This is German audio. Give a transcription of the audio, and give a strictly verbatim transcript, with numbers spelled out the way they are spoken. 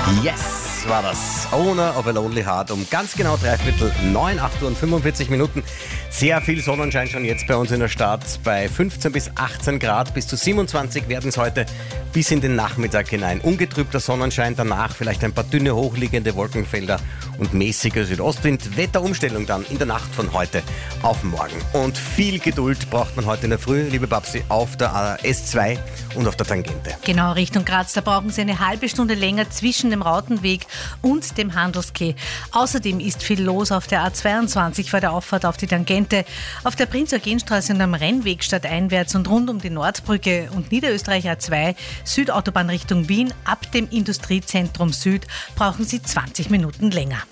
Yes, war das. Owner of a Lonely Heart um ganz genau dreiviertel neun, acht Uhr und fünfundvierzig Minuten. Sehr viel Sonnenschein schon jetzt bei uns in der Stadt. Bei fünfzehn bis achtzehn Grad, bis zu siebenundzwanzig werden es heute bis in den Nachmittag hinein. Ungetrübter Sonnenschein, danach vielleicht ein paar dünne, hochliegende Wolkenfelder und mäßiger Südostwind. Wetterumstellung dann in der Nacht von heute auf morgen. Und viel Geduld braucht man heute in der Früh, liebe Babsi, auf der S zwei und auf der Tangente. Genau, Richtung Graz, da brauchen Sie eine halbe Stunde länger zwischen dem Rautenweg und dem Handelskeh. Außerdem ist viel los auf der A zweiundzwanzig vor der Auffahrt auf die Tangente, auf der Prinz-Eugen-Straße und am Rennweg stadteinwärts und rund um die Nordbrücke und Niederösterreich A zwei, Südautobahn Richtung Wien, ab dem Industriezentrum Süd brauchen Sie zwanzig Minuten länger.